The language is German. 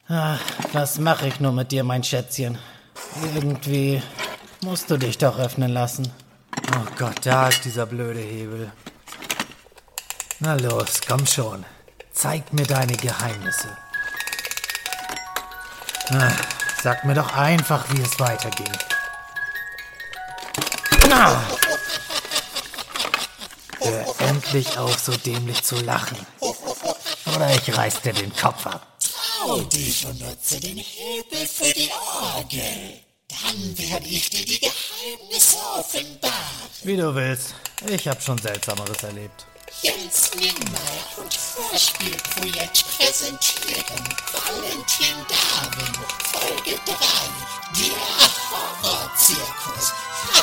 Ach, was mache ich nur mit dir, mein Schätzchen? Irgendwie musst du dich doch öffnen lassen. Oh Gott, da ist dieser blöde Hebel. Na los, komm schon. Zeig mir deine Geheimnisse. Sag mir doch einfach, wie es weiterging. Hör endlich auf, so dämlich zu lachen. Oder ich reiß dir den Kopf ab. Trau dich und nutze den Hebel für die Orgel. Dann werde ich dir die Geheimnisse offenbaren. Wie du willst. Ich hab schon Seltsameres erlebt. Jens Ningmeier und Vorspielprojekt präsentieren Valentin Darwin, Folge 3, der Horrorzirkus.